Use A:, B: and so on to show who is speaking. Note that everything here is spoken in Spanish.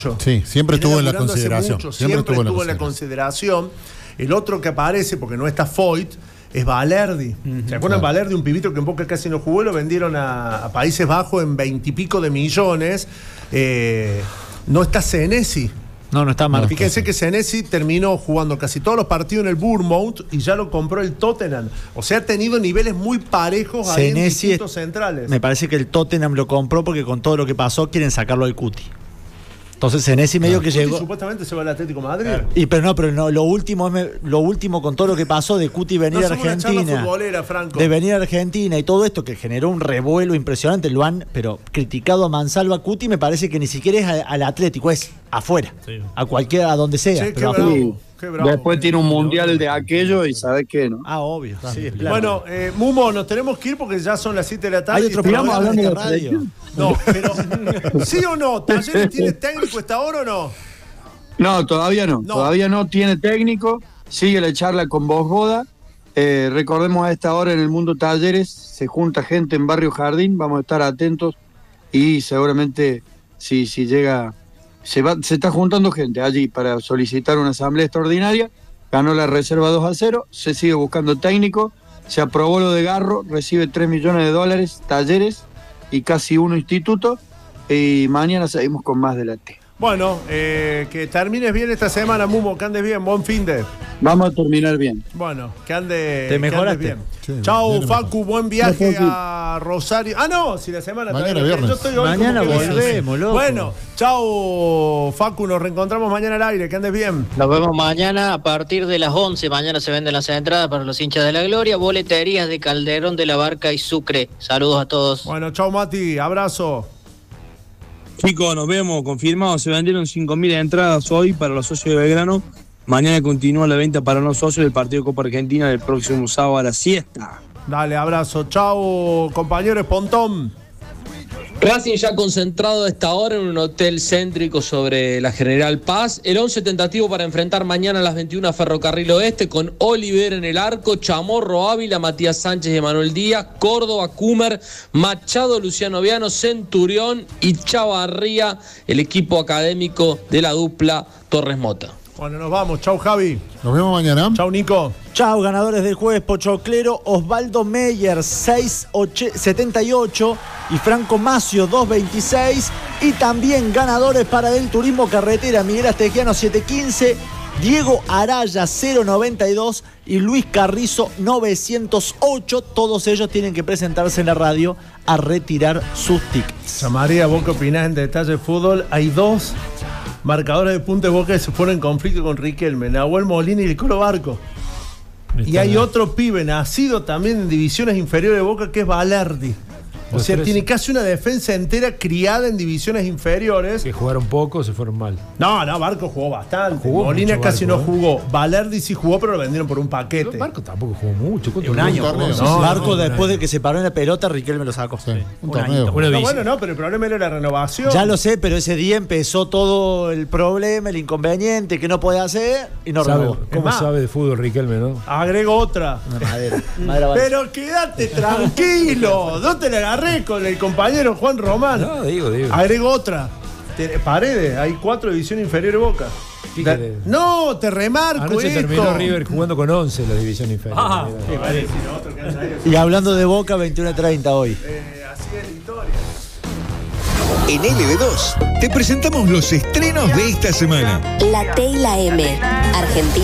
A: Sí, siempre estuvo en la consideración.
B: Siempre estuvo en la consideración. El otro que aparece, porque no está Foyt, es Valerdi. ¿Se acuerdan? Valerdi, un pibito que en Boca casi no jugó, lo vendieron a Países Bajos en 20 y pico de millones. No está Senesi.
C: No está mal.
B: Fíjense que Senesi terminó jugando casi todos los partidos en el Bournemouth y ya lo compró el Tottenham. O sea, ha tenido niveles muy parejos ahí en distintos centrales.
C: Me parece que el Tottenham lo compró porque con todo lo que pasó quieren sacarlo del Cuti. Entonces Senesi medio que llegó.
B: Supuestamente se va al Atlético de Madrid.
C: Pero no, lo último con todo lo que pasó de Cuti venir a Argentina. De venir a Argentina y todo esto que generó un revuelo impresionante, lo han criticado a mansalva. Cuti me parece que ni siquiera es al Atlético, es afuera. Sí. A donde sea.
B: Sí,
C: pero
D: después tiene un mundial de aquello y sabe qué, ¿no?
C: Obvio. Sí,
B: bueno, Mumo, nos tenemos que ir porque ya son las 7 de la tarde.
C: Hay otro programa hablando de radio.
B: No, pero ¿sí o no? ¿Talleres tiene técnico esta hora o no?
D: No, todavía no. Todavía no tiene técnico. Sigue la charla con Vosgoda. Recordemos a esta hora en el Mundo Talleres se junta gente en Barrio Jardín. Vamos a estar atentos y seguramente si llega... Se está juntando gente allí para solicitar una asamblea extraordinaria. Ganó la reserva 2-0. Se sigue buscando técnico. Se aprobó lo de Garro. Recibe $3 millones. Talleres y casi 1 instituto. Y mañana seguimos con más de la T.
B: Bueno, que termines bien esta semana, Mumo. Que andes bien. Buen fin de.
D: Vamos a terminar bien.
B: Bueno, que andes.
C: Te mejoraste
B: bien.
A: Sí,
B: chau, Facu. Buen viaje a Rosario. No, si la semana
A: mañana viernes.
B: Yo estoy hoy
C: mañana volvemos, loco.
B: Bueno, chau, Facu. Nos reencontramos mañana al aire. Que andes bien.
E: Nos vemos mañana a partir de las 11. Mañana se venden las entradas para los hinchas de la Gloria. Boleterías de Calderón de la Barca y Sucre. Saludos a todos.
B: Bueno, chau, Mati. Abrazo.
F: Chicos, nos vemos, confirmado, se vendieron 5.000 entradas hoy para los socios de Belgrano. Mañana continúa la venta para los socios del partido Copa Argentina del próximo sábado a la siesta.
B: Dale, abrazo. Chau, compañeros. Pontón.
G: Racing ya concentrado a esta hora en un hotel céntrico sobre la General Paz. El 11 tentativo para enfrentar mañana a las 21 a Ferrocarril Oeste con Oliver en el arco, Chamorro, Ávila, Matías Sánchez y Emanuel Díaz, Córdoba, Cumer, Machado, Luciano Viano, Centurión y Chavarría, el equipo académico de la dupla Torres Mota.
B: Bueno, nos vamos. Chau, Javi.
A: Nos vemos mañana.
B: Chau, Nico.
C: Chau, ganadores del jueves Pochoclero, Osvaldo Meyer 6.78 y Franco Macio 2.26. Y también ganadores para el Turismo Carretera, Miguel Astegiano 7.15, Diego Araya 0.92 y Luis Carrizo 908. Todos ellos tienen que presentarse en la radio a retirar sus tickets.
B: María, ¿vos qué opinás en Detalle Fútbol? Hay dos marcadores de punta de Boca que se fueron en conflicto con Riquelme, Nahuel Molina y el Colo Barco. Y hay otro pibe nacido también en divisiones inferiores de Boca que es Valerdi. O sea, tiene casi una defensa entera criada en divisiones inferiores.
H: Que jugaron poco, se fueron mal.
B: No, Barco jugó bastante. Molina casi no jugó. Valerdi sí jugó, pero lo vendieron por un paquete.
H: Barco tampoco jugó mucho.
C: Un año. Barco después de que se paró en la pelota, Riquelme lo sacó.
A: Sí, un torneo.
B: Bueno, pero el problema era la renovación.
C: Ya lo sé, pero ese día empezó todo el problema, el inconveniente que no podía hacer y no renovó.
H: ¿Cómo sabe de fútbol Riquelme, no?
B: Agrego otra.
C: Madera
B: pero quédate tranquilo. ¿Dónde te la agarré con el compañero Juan Román?
H: No, digo.
B: Agrego otra. Paredes, hay 4 divisiones inferiores de Boca. No, te remarco.
H: Anoche terminó River jugando con 11 en la división inferior.
C: Y hablando de Boca, 21:30 hoy.
B: Así es la historia.
I: En LB2 te presentamos los estrenos de esta semana.
J: La T y la M, Argentina.